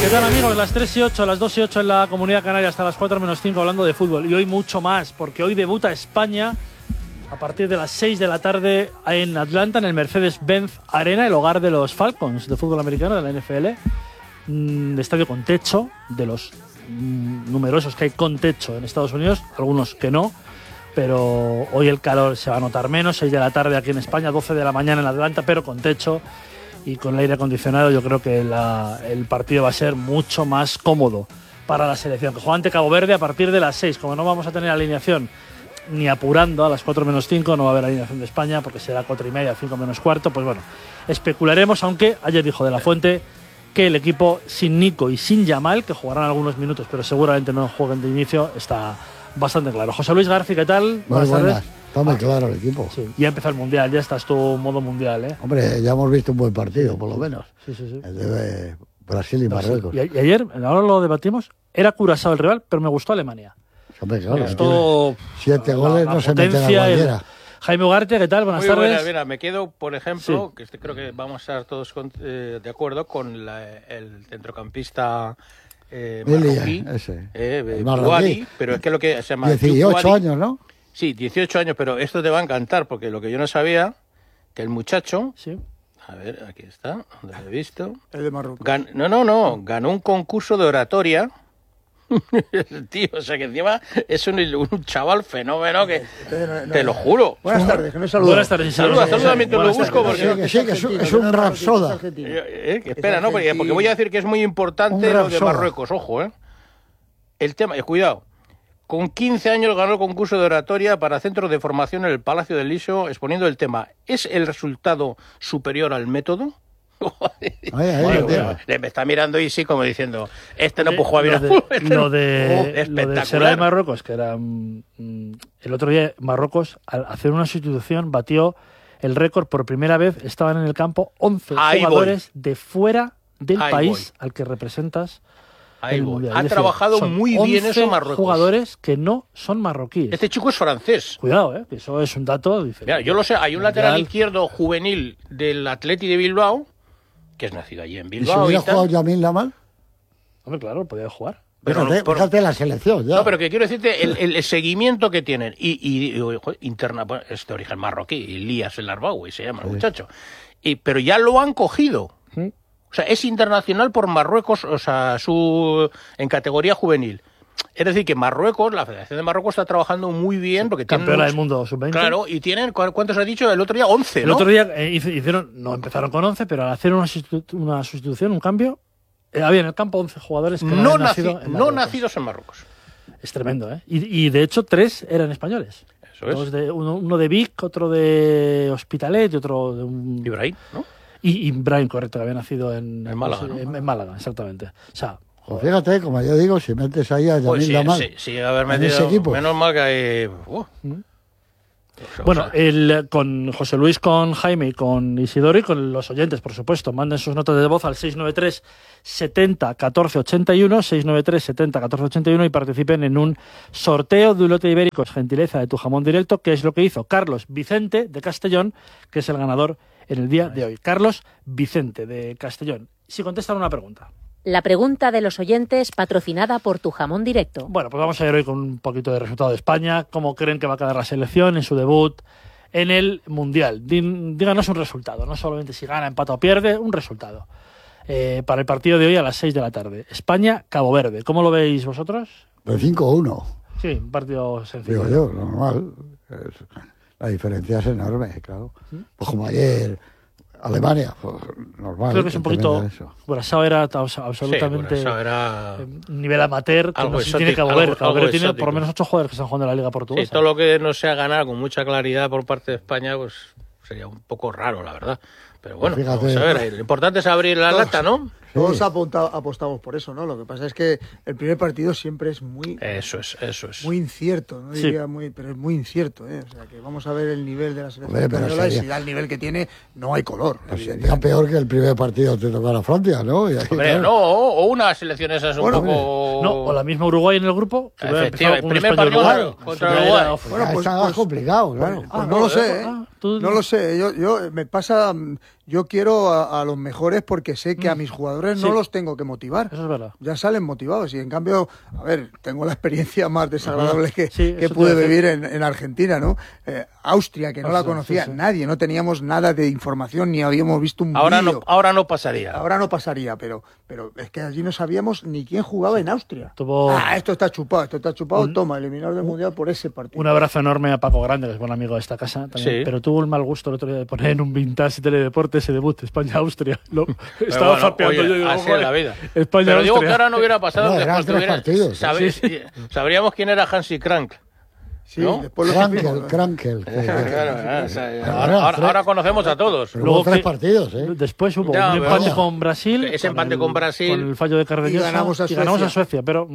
¿Qué tal, amigos? Las 3 y 8, las 2 y 8 en la Comunidad Canaria, hasta las 4 menos 5 hablando de fútbol. Y hoy mucho más, porque hoy debuta España a partir de las 6 de la tarde en Atlanta, en el Mercedes-Benz Arena, el hogar de los Falcons de fútbol americano de la NFL. Estadio con techo, de los numerosos que hay con techo en Estados Unidos, algunos que no. Pero hoy el calor se va a notar menos, 6 de la tarde aquí en España, 12 de la mañana en Atlanta, pero con techo. Y con el aire acondicionado yo creo que el partido va a ser mucho más cómodo para la selección, que juega ante Cabo Verde a partir de las 6. Como no vamos a tener alineación ni apurando a las 4 menos 5, no va a haber alineación de España porque será 4 y media, 5 menos cuarto. Pues bueno, especularemos, aunque ayer dijo De La Fuente que el equipo sin Nico y sin Yamal, que jugarán algunos minutos pero seguramente no jueguen de inicio, está bastante claro. José Luis García, ¿qué tal? Buenas tardes. Está muy claro el equipo. Sí, ya empezó el Mundial, ya estás tú en modo Mundial, ¿eh? Hombre, ya hemos visto un buen partido, por lo menos. Sí. El de Brasil y Marruecos. Y ayer, ahora lo debatimos, era Curazao el rival, pero me gustó Alemania. Hombre, claro, Me gustó 7 goles, no se meten a cualquiera. Jaime Ugarte, ¿qué tal? Buenas tardes. Buenas, mira, me quedo, por ejemplo, que creo que vamos a estar todos de acuerdo con el centrocampista marroquí, Bouhaddi, pero es que lo que se llama 18 años, ¿no? Sí, 18 años, pero esto te va a encantar, porque lo que yo no sabía, que el muchacho, sí. A ver, aquí está, donde lo he visto. El de Marruecos. Ganó un concurso de oratoria. Tío, o sea que encima es un chaval fenómeno que te lo juro. Buenas tardes, que no saludo. Buenas tardes. Saluda mientras lo busco porque Sí, que es un rapsoda. Que espera, ¿no? Porque voy a decir que es muy importante lo de Marruecos, ojo, el tema, cuidado. Con 15 años ganó el concurso de oratoria para centros de formación en el Palacio del Liceo, exponiendo el tema: ¿es el resultado superior al método? Me está mirando y sí, como diciendo, no puede jugar bien. Lo de Será de Marruecos, que era el otro día Marruecos, al hacer una sustitución, batió el récord por primera vez. Estaban en el campo 11 jugadores de fuera del país al que representas. Ha trabajado muy bien eso Marruecos. Jugadores que no son marroquíes. Este chico es francés. Cuidado, que eso es un dato diferente. Mira, yo lo sé, hay un lateral izquierdo juvenil del Atleti de Bilbao, que es nacido allí en Bilbao. ¿Y si hubiera jugado Yamin Lamal? Hombre, claro, podía jugar. Fíjate la selección ya. No, pero que quiero decirte el seguimiento que tienen. Y interna, es de origen marroquí, Elías El Arbaoui se llama el muchacho. Pero ya lo han cogido. O sea, es internacional por Marruecos, o sea, en categoría juvenil. Es decir, que Marruecos, la Federación de Marruecos está trabajando muy bien. Porque campeona del mundo sub-20. Claro, y tienen, ¿cuántos has dicho? El otro día 11, ¿no? El otro día empezaron con 11, pero al hacer una sustitución, un cambio, había en el campo 11 jugadores que no nacidos en Marruecos. Es tremendo, ¿eh? Y de hecho 3 eran españoles. Eso es. Uno de Vic, otro de Hospitalet y otro de un... Ibrahim, ¿no? Y Ibrahim, correcto, que había nacido en Málaga, ¿no? En Málaga, exactamente. O sea, pues fíjate, como yo digo, si metes ahí a Yamin Lamal sí, haber metido, ese equipo. Menos mal que hay... Bueno, con José Luis, con Jaime y con Isidoro y con los oyentes, por supuesto, manden sus notas de voz al 693 70 14 81, 693 70 14 81 y participen en un sorteo de un lote ibérico, es gentileza de Tu Jamón Directo, que es lo que hizo Carlos Vicente de Castellón, que es el ganador en el día de hoy. Carlos Vicente de Castellón. Si contestan una pregunta. La pregunta de los oyentes, patrocinada por Tu Jamón Directo. Bueno, pues vamos a ir hoy con un poquito de resultado de España. ¿Cómo creen que va a quedar la selección en su debut en el Mundial? Díganos un resultado, no solamente si gana, empata o pierde, un resultado. Para el partido de hoy a las 6 de la tarde. España-Cabo Verde. ¿Cómo lo veis vosotros? Pues 5-1. Sí, un partido sencillo. Digo yo, normal. La diferencia es enorme, claro. Pues como ayer... Alemania, pues normal. Creo que es un poquito... Curazao era absolutamente... Sí, era... nivel amateur, que no se tiene Cabo Verde. Cabo Verde tiene por lo menos 8 jugadores que están jugando en la Liga Portuguesa. Sí, todo lo que no sea ganar con mucha claridad por parte de España, pues sería un poco raro, la verdad. Pero bueno, pues fíjate, vamos a ver, lo importante es abrir la lata, ¿no? Todos apostamos por eso, ¿no? Lo que pasa es que el primer partido siempre es muy... Eso es. Muy incierto, no diría pero es muy incierto, ¿eh? O sea, que vamos a ver el nivel de la selección española y si da el nivel que tiene, no hay color. Pues sería peor que el primer partido te tocara Francia, ¿no? Y ahí, hombre, claro. No, o una selección esa es un poco... No, o la misma Uruguay en el grupo. Efectivamente, el primer partido contra Uruguay. Bueno, pues está complicado, claro. No lo sé, no lo sé. Yo me pasa... yo quiero a los mejores porque sé que a mis jugadores no los tengo que motivar. Eso es verdad. Ya salen motivados y en cambio, a ver, tengo la experiencia más desagradable que eso pude te iba a vivir en Argentina, ¿no? Austria, que no la conocía nadie, no teníamos nada de información ni habíamos visto un vídeo. Ahora no pasaría. Ahora no pasaría, pero es que allí no sabíamos ni quién jugaba en Austria. Tuvo... esto está chupado, toma, eliminador del Mundial por ese partido. Un abrazo enorme a Paco Grande, que es buen amigo de esta casa también, pero tuvo el mal gusto el otro día de poner en un vintage Teledeporte ese debut, España-Austria. Estaba zapeando yo. Digo, así es la vida. España, pero digo que ahora no hubiera pasado. No, eran 3 partidos. Sabríamos quién era Hansi Crank. Sí, ¿no? después Krankel. Ahora conocemos a todos. Luego 3 partidos, ¿eh? Después hubo un empate con Brasil. Ese empate con Brasil. Con el fallo de Cardeñosa. Y ganamos a Suecia. Pero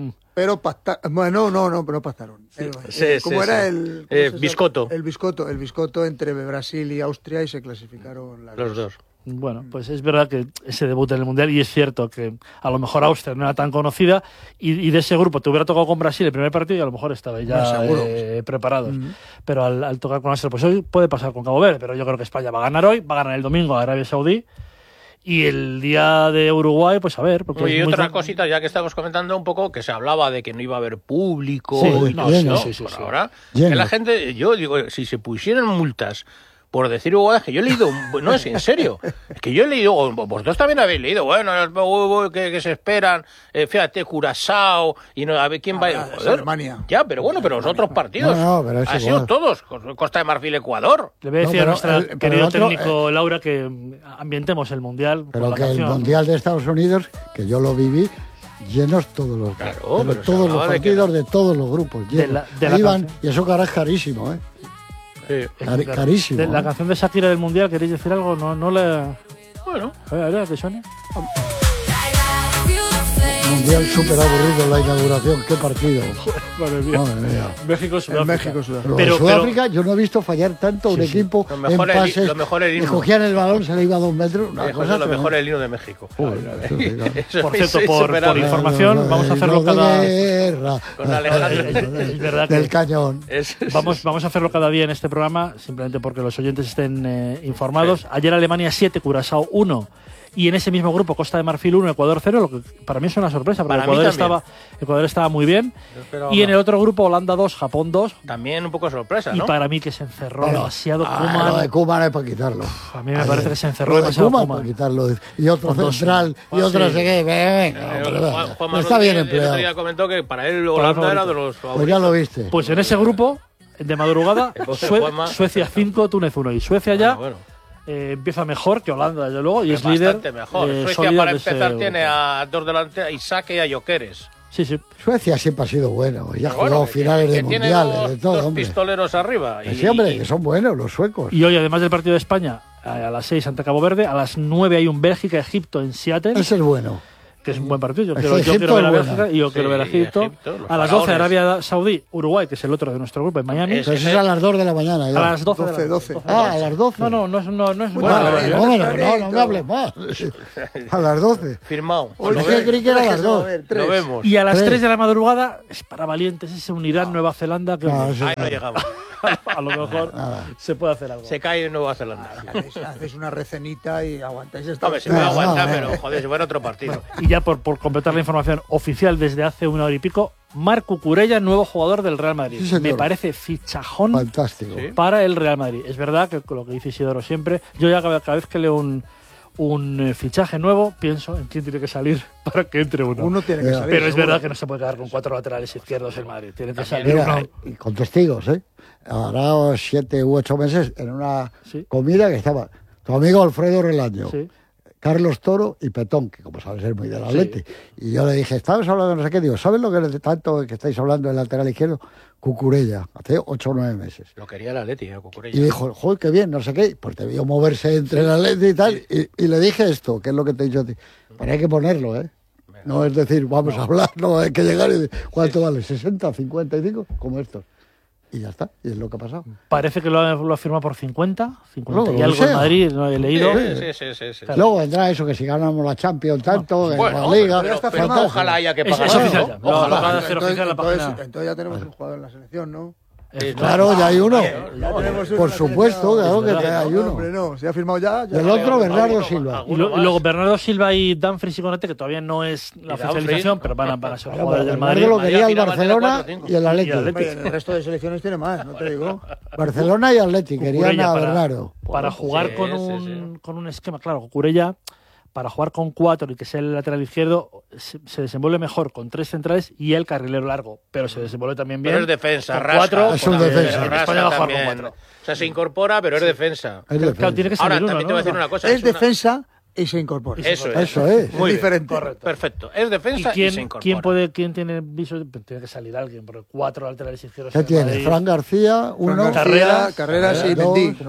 no pactaron. ¿Cómo era el...? Biscotto. El biscotto entre Brasil y Austria y se clasificaron los dos. Bueno, pues es verdad que ese debut en el Mundial, y es cierto que a lo mejor Austria no era tan conocida, y de ese grupo te hubiera tocado con Brasil el primer partido y a lo mejor estaba ya preparados. Pero al tocar con Austria, pues hoy puede pasar con Cabo Verde, pero yo creo que España va a ganar hoy, va a ganar el domingo a Arabia Saudí, y el día de Uruguay, pues a ver. Porque y otra cosita, ya que estamos comentando un poco, que se hablaba de que no iba a haber público, ahora, que la gente, yo digo, si se pusieran multas por decir Uruguay, que yo he leído, no es en serio, es que yo he leído, vosotros también habéis leído, bueno, que se esperan, fíjate, Curazao, y no, a ver quién va a Alemania. Ya, pero bueno, pero los otros partidos pero han sido todos, Costa de Marfil, Ecuador. Le voy a decir a nuestro querido técnico Laura que ambientemos el Mundial. Pero que el Mundial de Estados Unidos, que yo lo viví, llenos todos los partidos de todos los grupos, llenos. Ahí van, y eso que es carísimo, ¿eh? Sí. Carísimo. La canción de Shakira del Mundial, ¿queréis decir algo? No le... Bueno. A ver, ¿que suene? Mundial súper aburrido en la inauguración. ¿Qué partido? Madre mía. México-Sudáfrica. Pero Sudáfrica yo no he visto fallar tanto un equipo en pases. Lo mejor el himno. Que cogían el balón, se le iba a 2 metros. Lo mejor el himno de México. Por cierto, por información, vamos a hacerlo cada... Con Alejandro. Es verdad que... Del cañón. Vamos a hacerlo cada día en este programa, simplemente porque los oyentes estén informados. Ayer Alemania 7, Curazao 1. Y en ese mismo grupo, Costa de Marfil 1, Ecuador 0, lo que para mí es una sorpresa, porque Ecuador estaba muy bien. Y en el otro grupo, Holanda 2, Japón 2. También un poco sorpresa, ¿no? Y para mí que se encerró demasiado Koeman. Lo de Koeman es para quitarlo. A mí me parece que se encerró demasiado Koeman. Para quitarlo. Y otro central, y otro no sé qué. Está bien empleado. El otro día comentó que para él Holanda era de los favoritos. Pues ya lo viste. Pues en ese grupo, de madrugada, Suecia 5, Túnez 1. Y Suecia ya... empieza mejor que Holanda, desde luego, y es líder. Bastante mejor. Suecia, para empezar, tiene a 2 delanteros, a Isaac y a Jokeres. Sí. Suecia siempre ha sido bueno. Ya ha jugado finales de mundiales, de todo. Dos pistoleros arriba. Sí, hombre, que son buenos los suecos. Y hoy, además del partido de España, a las 6 ante Cabo Verde, a las 9 hay un Bélgica-Egipto en Seattle. Ese es bueno. Que es un buen partido. Yo quiero ver a Bélgica y yo quiero ver a Egipto. A las 12 Arabia Saudí, Uruguay, que es el otro de nuestro grupo en Miami. Eso es a las 2 de la mañana. Ya. A las 12. A las 12. No es bueno. No me hables más. A las 12. Firmado. Yo creí que era a las 2. Lo vemos. Y a las 3 de la madrugada es para valientes. Ese unirán Nueva Zelanda. Que ahí no llegamos. A lo mejor se puede hacer algo. Se cae en Nueva Zelanda. Haces una recenita y aguantáis esta. Hombre, se puede aguantar, pero joder, si fuera otro partido. Y ya por completar la información oficial desde hace 1 hora y pico, Marc Cucurella, nuevo jugador del Real Madrid. Sí, me parece fichajón fantástico para el Real Madrid. Es verdad que lo que dice Isidoro siempre, yo ya cada vez que leo un fichaje nuevo, pienso en quién tiene que salir para que entre uno. Uno tiene que salir. Pero es verdad que no se puede quedar con 4 laterales izquierdos en Madrid. Tiene que salir uno. Y con testigos, Ahora 7 u 8 meses en una comida que estaba tu amigo Alfredo Relaño, Carlos Toro y Petón, que como sabes es muy del Atleti. Y yo le dije, estábamos hablando de no sé qué, digo, ¿sabes lo que es tanto que estáis hablando del lateral izquierdo? Cucurella, hace 8 o 9 meses. Lo quería el Atleti, Cucurella. Y dijo, joder, qué bien, no sé qué, pues te vio moverse entre el Atleti y tal, y le dije esto, que es lo que te he dicho a ti, pero hay que ponerlo, No es decir, vamos a hablar, no, hay que llegar y decir, ¿cuánto vale? ¿60, 55? Como estos. Y ya está, y es lo que ha pasado. Parece que lo ha firmado por 50 y algo en Madrid, no he leído. Sí. Luego vendrá eso, que si ganamos la Champions tanto, bueno, la Liga... Pero ojalá haya que pagar. Es oficial ya. Ojalá hacer oficial la página. Entonces ya tenemos un jugador en la selección, ¿no? Claro, ya hay uno. tenemos Por supuesto, claro que hay uno. Hombre, no, se ha firmado ya. El otro, Bernardo Silva. Y luego Bernardo Silva y Dumfries y Konate, que todavía no es la oficialización, pero van a ser jugadores del Madrid. Lo quería el Barcelona y el Atleti. El resto de selecciones tiene más, no te digo. Barcelona y Atleti querían a Bernardo. Para jugar con un esquema, claro, Cucurella, para jugar con 4 y que sea el lateral izquierdo, se desenvuelve mejor con 3 centrales y el carrilero largo, pero se desenvuelve también bien. Pero es defensa, con rasca. 4. Es un defensa. España va a jugar con También. 4. O sea, se incorpora, pero es defensa. Claro, tiene que salir Ahora, uno, también te voy a decir una cosa. Es defensa y se incorpora. Eso es. Muy diferente. Correcto. Perfecto. Es defensa y se incorpora. ¿Quién tiene viso? Tiene que salir alguien, porque 4 laterales izquierdos. ¿Qué tiene? Fran García, uno. Carreras y dos, Mendy.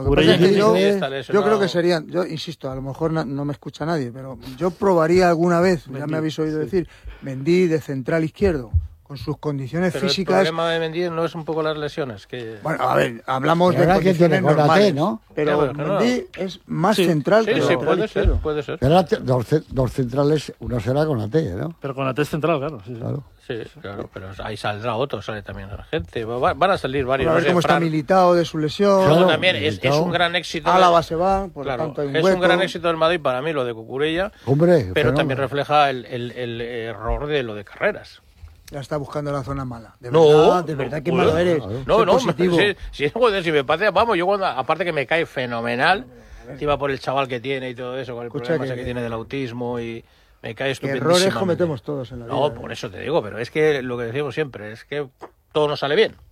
Yo creo no. que serían, yo insisto, a lo mejor no me escucha nadie, pero yo probaría alguna vez, ya me habéis oído decir, Mendy de central izquierdo, con sus condiciones Pero físicas. El problema de Mendy no es un poco las lesiones. Bueno, a ver, hablamos de que condiciones tiene Konate, normales, ¿no? pero Mendy es más central que Sí, lateral izquierdo. puede ser. Pero dos centrales, uno será Konate, ¿no? Pero Konate es central, claro. Claro. Sí, claro, pero ahí saldrá otro, sale también la gente. Van a salir varios. A ver no sé, cómo está Fran. militado de su lesión. Claro, También es un gran éxito. Álava se va, por lo Claro, tanto hay un es hueco. un gran éxito del Madrid para mí lo de Cucurella, Hombre, pero fenómeno. también refleja el error de lo de Carreras. Ya está buscando la zona mala. De No, verdad, qué no, malo eres. No, Sé no, positivo. si me parece, vamos, yo cuando, aparte que me cae fenomenal, encima por el chaval que tiene y todo eso, con el Escucha problema que- ese que tiene del autismo y me cae estupendísimo. Errores cometemos todos en la vida. No, por eso te digo, pero es que lo que decimos siempre, es que todo nos sale bien.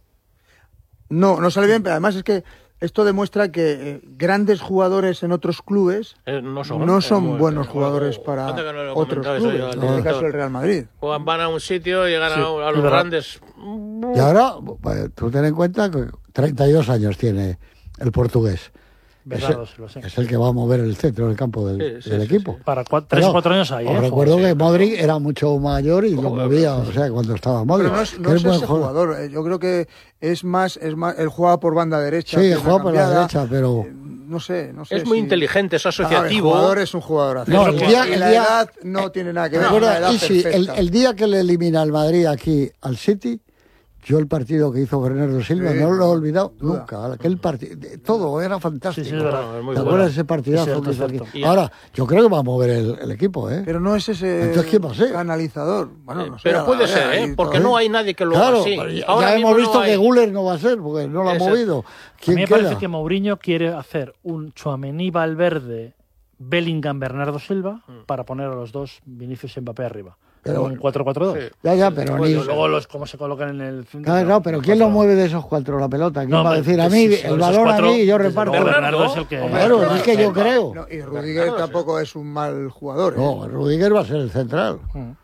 No sale bien, pero además es que esto demuestra que grandes jugadores en otros clubes No son buenos jugadores para Fíjate que no lo he otros comentado eso clubes, yo al en este director. caso el Real Madrid. Van a un sitio, llegan Sí, a es los verdad. grandes. Y ahora, pues, tú ten en cuenta que 32 años tiene el portugués. Bernardo Silva, sí. Es el que va a mover el centro del campo del Sí, equipo. sí. Para 3 o 4 años ahí. Os recuerdo que Modric era mucho mayor y lo Joder, movía, o sea, cuando estaba Modric. Pero no es que buen ese jugador. Yo creo que es más, él juega por banda derecha. Sí, pierna juega por la cambiada. derecha, pero... No sé. Es muy si- inteligente, es El asociativo. jugador es un jugador. No, y la edad no tiene nada que ver con la Recuerda, edad Isi, perfecta. el día que le elimina el Madrid aquí al City, yo el partido que hizo Bernardo Silva Sí, no lo he olvidado duda. nunca. Aquel partido, todo era fantástico. Sí, es verdad. No, es muy ¿Te bueno. acuerdas de ese partidazo Es cierto, que hizo es aquí? cierto. Ahora, yo creo que va a mover el equipo, ¿eh? Pero no es ese Entonces, ¿quién va a ser? canalizador. Bueno, no sé, Pero puede a ver, ser, ahí porque todavía. no hay nadie que lo haga Claro, así. pero Ahora ya mismo hemos no visto hay. que Guller no va a ser, porque no lo ha Eso. movido. A ¿Quién mí me queda? parece que Mourinho quiere hacer un Tchouaméni Valverde, Bellingham, Bernardo Silva, para poner a los dos Vinicius y Mbappé arriba. Pero- Un 4-4-2. Sí. Ya, pero ni... Luego cómo se colocan en el centro. Claro, no, pero ¿quién lo mueve de esos 4 la pelota? ¿Quién No, va a pero decir a que mí, si son el esos balón 4, a mí y yo desde reparto? luego Bernardo es el que... Claro, es que yo creo. No, y Rudiger tampoco es un mal jugador. No, Rudiger va a ser el central.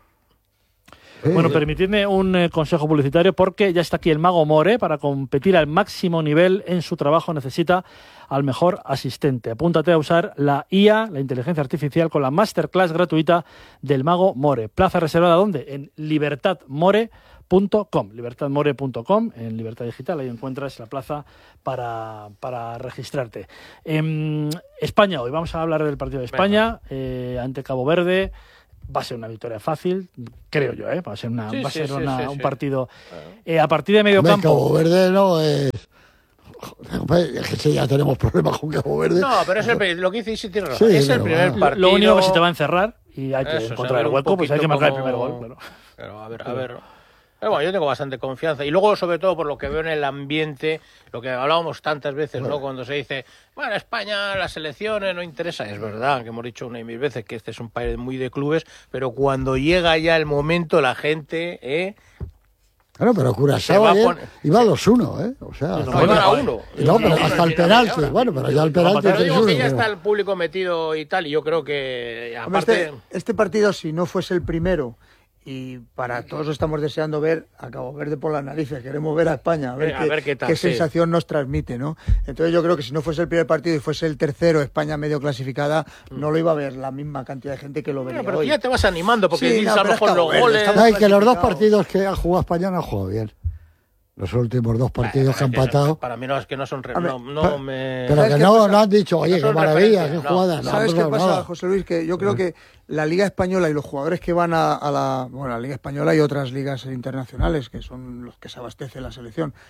Sí. Bueno, permitidme un consejo publicitario porque ya está aquí el mago More. Para competir al máximo nivel en su trabajo necesita al mejor asistente. Apúntate a usar la IA, la inteligencia artificial, con la masterclass gratuita del mago More. Plaza reservada, ¿dónde? En libertadmore.com. Libertadmore.com, en Libertad Digital. Ahí encuentras la plaza para registrarte. España hoy. Vamos a hablar del partido de España ante Cabo Verde. Va a ser una victoria fácil, creo yo, ¿eh? Va a ser, un partido a partir de medio Hombre, campo. Cabo Verde no es... Joder, es que sí, ya tenemos problemas con Cabo Verde. No, pero es lo que dice Isi tiene razón. Sí, es el pero primer bueno. partido. Lo único que se te va a encerrar y hay que Eso, encontrar saber el un hueco, pues hay que poquito marcar el cómo- primer gol. Claro. Pero a ver. Pero bueno, yo tengo bastante confianza. Y luego, sobre todo, por lo que veo en el ambiente, lo que hablábamos tantas veces, ¿no? Cuando se dice, bueno, España, las selecciones no interesa. Es verdad que hemos dicho una y mil veces que este es un país muy de clubes, pero cuando llega ya el momento, la gente, Claro, pero Se Curazao va a ayer poner- iba a 2-1, ¿eh? O sea, No, iban a 1. No, pero hasta el penalti. Bueno, pero ya el penalti Pero es digo uno, que ya pero- está el público metido y tal, y yo creo que, Hombre, aparte... este partido, si no fuese el primero, y para todos estamos deseando ver a Cabo Verde por las narices, queremos ver a España, a ver, qué tal, sí. sensación nos transmite, ¿no? Entonces yo creo que si no fuese el primer partido y fuese el tercero, España medio clasificada, no lo iba a ver la misma cantidad de gente que lo vería Bueno, pero hoy. ya te vas animando, porque Sí, dices no, a lo pero es mejor Cabo los Verde, goles... estamos- Ay, que los dos clasificado. partidos que ha jugado España no ha jugado bien. Los últimos 2 partidos que han empatado. Para mí no, es que no son... Hombre, no me... Pero ¿Sabes que qué no, pasa? no han dicho, oye, No qué son maravilla, qué referencias, no. jugada. No, ¿Sabes qué no, pasa, nada. José Luis? Que yo creo que la Liga Española y los jugadores que van a la Liga Española y otras ligas internacionales, que son los que se abastece la selección,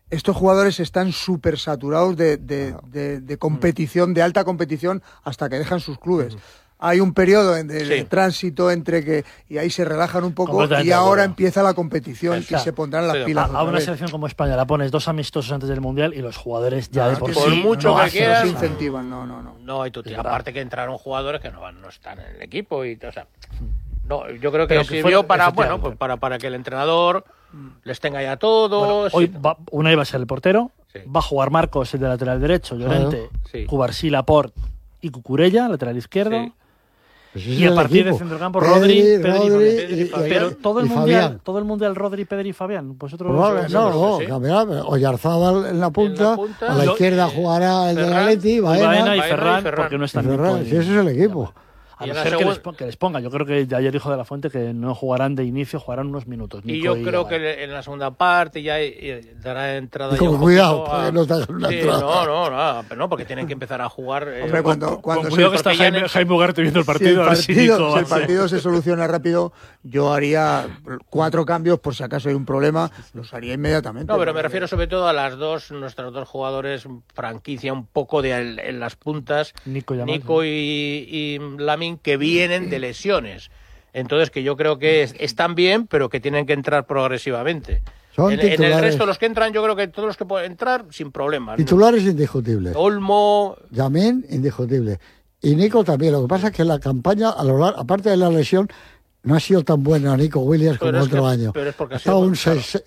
estos jugadores están súper saturados de competición, de alta competición, hasta que dejan sus clubes. Hay un periodo de tránsito entre que y ahí se relajan un poco y ahora empieza la competición y se pondrán las pilas. A una selección como España la pones 2 amistosos antes del Mundial y los jugadores ya de por sí mucho que quieran, se incentivan. No hay aparte que entraron jugadores que no están en el equipo y o sea, no, yo creo que sirvió para para que el entrenador les tenga ya todos. Hoy Unai va a ser el portero, va a jugar Marcos el de lateral derecho, Llorente, Cubarsí, Laporte y Cucurella, lateral izquierdo. Pues y a partir de centrocampo Rodri, Pedri y Fabián. Pero todo el mundial Rodri, Pedri y Fabián. Vosotros Oyarzábal en la punta, a la izquierda jugará el de la Atleti, Baena y Ferran, porque no están ese es el equipo. A no ser que les ponga. Yo creo que ayer dijo de la Fuente que no jugarán de inicio, jugarán unos minutos. Y yo creo que en la segunda parte ya dará entrada. Con cuidado, para que no te hagan una entrada. No, porque tienen que empezar a jugar. Hombre, cuando cuidado que está Jaime Ugarte viendo el partido. Si el partido se soluciona rápido, yo haría 4 cambios por si acaso hay un problema, los haría inmediatamente. No, pero me refiero sobre todo a nuestros dos jugadores franquicia un poco en las puntas, Nico y Lamine, que vienen de lesiones. Entonces, que yo creo que están bien, pero que tienen que entrar progresivamente. En el resto, los que entran, yo creo que todos los que pueden entrar, sin problemas. Titulares indiscutibles. Olmo. Lamine, indiscutible. Y Nico también. Lo que pasa es que la campaña, aparte de la lesión, no ha sido tan buena Nico Williams como otro año. Pero es porque ha estado un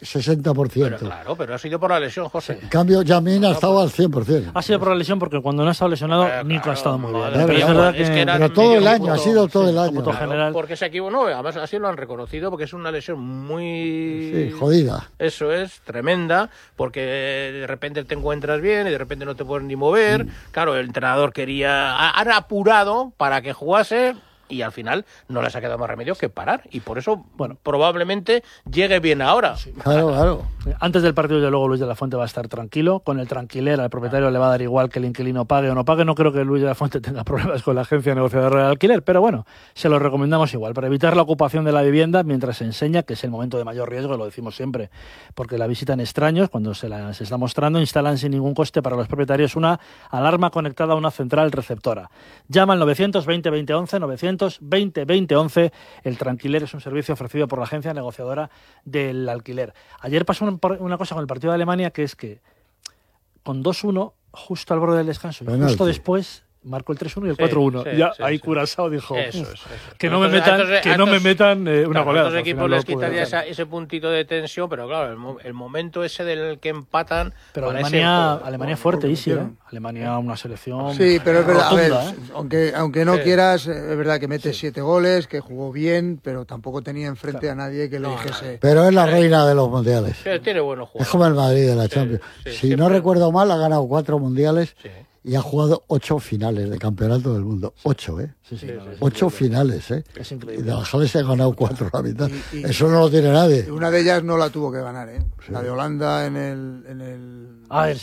60%. Pero ha sido por la lesión, José. En cambio, Lamine ha estado al 100%. Ha sido por la lesión porque cuando no ha estado lesionado, Nico ha estado muy bien. Pero todo el año, ha sido todo el año. Porque se equivocó, además así lo han reconocido, porque es una lesión muy... jodida. Eso es, tremenda, porque de repente te encuentras bien y de repente no te puedes ni mover. Claro, el entrenador han apurado para que jugase... Y al final no les ha quedado más remedio que parar. Y por eso, probablemente llegue bien ahora. Claro. Antes del partido, ya luego Luis de la Fuente va a estar tranquilo. Con el tranquilera, al propietario le va a dar igual que el inquilino pague o no pague. No creo que Luis de la Fuente tenga problemas con la agencia negociadora del alquiler. Pero bueno, se lo recomendamos igual. Para evitar la ocupación de la vivienda mientras se enseña, que es el momento de mayor riesgo, lo decimos siempre. Porque la visitan extraños, cuando se está mostrando, instalan sin ningún coste para los propietarios una alarma conectada a una central receptora. Llama al 920-2011, 920-2011. El Tranquiler es un servicio ofrecido por la agencia negociadora del alquiler. Ayer pasó una cosa con el partido de Alemania, que es que con 2-1, justo al borde del descanso, y justo después marcó el 3-1 y el 4-1. Ahí Curazao dijo que no me metan una goleada. A los equipos les quitaría ese puntito de tensión, pero claro, el momento ese del que empatan... Pero Alemania fuerte, Isi, Alemania una selección... Sí, pero es verdad, rotunda, aunque no quieras, es verdad que mete 7 goles, que jugó bien, pero tampoco tenía enfrente a nadie que le dijese... Pero es la reina de los mundiales. Tiene buenos jugadores. Es como el Madrid de la Champions. Si no recuerdo mal, ha ganado 4 mundiales... Y ha jugado 8 finales de campeonato del mundo. 8, ¿eh? 8 finales, ¿eh? Es increíble. Y de las Jales se ha ganado 4 la mitad. Eso no lo tiene nadie. Una de ellas no la tuvo que ganar, ¿eh? La de Holanda en el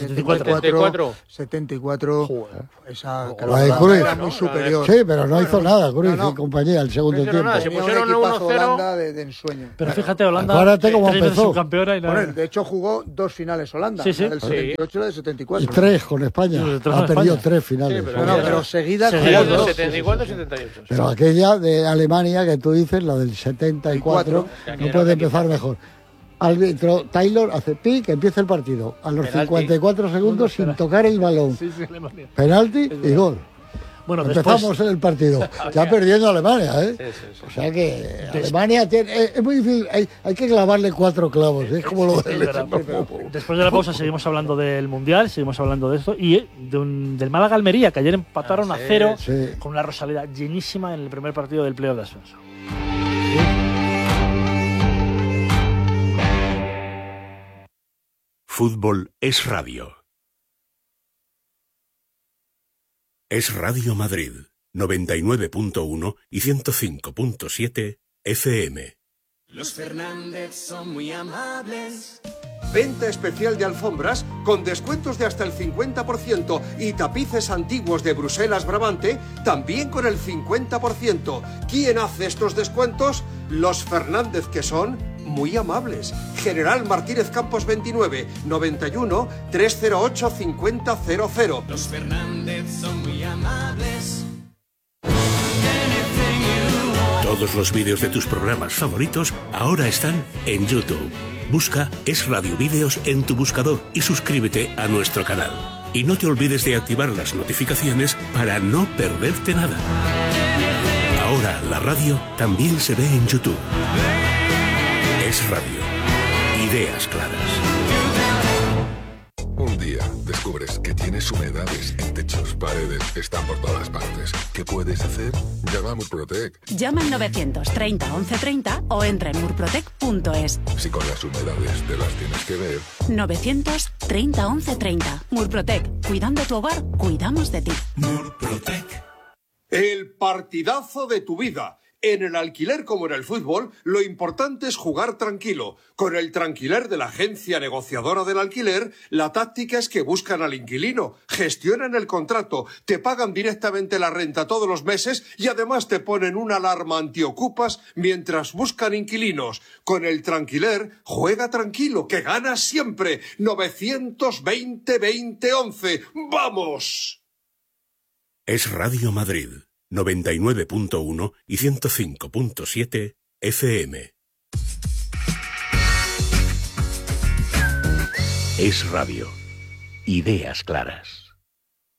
74. Esa era muy superior. Sí, pero no hizo nada, Cruyff y compañía el segundo tiempo. Se pusieron 1-0 de ensueño. Pero fíjate, Holanda, acuérdate cómo empezó. De hecho, jugó 2 finales Holanda. La del 78 y la del 74. Y 3 con España. Ha perdido 3 finales. Pero seguidas jugó 74 y 78. Pero aquella de Alemania que tú dices, la del 74, no puede empezar mejor. Árbitro Taylor hace que empieza el partido a los 54 segundos sin tocar el balón. Penalti y gol. Bueno, empezamos el partido ya perdiendo a Alemania, ¿eh? O sea que Alemania es muy difícil, hay que clavarle 4 clavos, es como lo del Después de la pausa seguimos hablando del Mundial, seguimos hablando de esto y del Málaga Almería, que ayer empataron a 0 con una Rosaleda llenísima en el primer partido del playoff de ascenso. Fútbol es radio. Es Radio Madrid, 99.1 y 105.7 FM. Los Fernández son muy amables. Venta especial de alfombras con descuentos de hasta el 50% y tapices antiguos de Bruselas Brabante también con el 50%. ¿Quién hace estos descuentos? Los Fernández, que son muy amables. General Martínez Campos 29, 91 308 5000. Los Fernández son muy amables. Todos los vídeos de tus programas favoritos ahora están en YouTube. Busca Es Radio Vídeos en tu buscador y suscríbete a nuestro canal. Y no te olvides de activar las notificaciones para no perderte nada. Ahora la radio también se ve en YouTube. Es Radio. Ideas claras. Un día descubres que tienes humedades en techos, paredes, están por todas partes. ¿Qué puedes hacer? Llama a Murprotec. Llama al 930 1130 o entra en murprotec.es. Si con las humedades te las tienes que ver. 930 1130. Murprotec. Cuidando tu hogar, cuidamos de ti. Murprotec. El partidazo de tu vida. En el alquiler como en el fútbol, lo importante es jugar tranquilo. Con el Tranquiler de la agencia negociadora del alquiler, la táctica es que buscan al inquilino, gestionan el contrato, te pagan directamente la renta todos los meses y además te ponen una alarma antiocupas mientras buscan inquilinos. Con el Tranquiler, juega tranquilo, que ganas siempre. 920 20 11. ¡Vamos! Es Radio Madrid. 99.1 y 105.7 FM. Es Radio. Ideas claras.